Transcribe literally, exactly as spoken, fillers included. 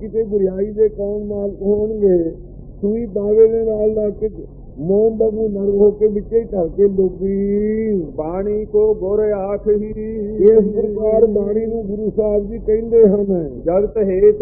ਕਿਤੇ ਬੁਰਾਈ ਦੇ ਕੌਣ ਮਾਲਕ ਹੋਣਗੇ। ਸੂਈ ਦਾਵੇ ਦੇ ਨਾਲ ਲਾ ਕੇ ਮੋਮ ਵਾਂਗੂ ਨਰਮ ਹੋ ਕੇ ਵਿੱਚੇ ਹੀ ਢਲ ਕੇ ਡੁੱਬੀ। ਬਾਣੀ ਕੋ ਗੁਰ ਆਖਹੀ, ਇਸ ਪ੍ਰਕਾਰ ਬਾਣੀ ਨੂੰ ਗੁਰੂ ਸਾਹਿਬ ਜੀ ਕਹਿੰਦੇ ਹਨ। ਜਗਤ ਹੇਤ